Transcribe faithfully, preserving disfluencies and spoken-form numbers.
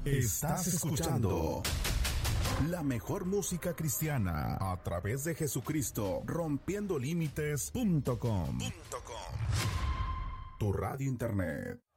Estás escuchando la mejor música cristiana a través de Jesucristo, rompiendo límites punto com. Tu radio internet.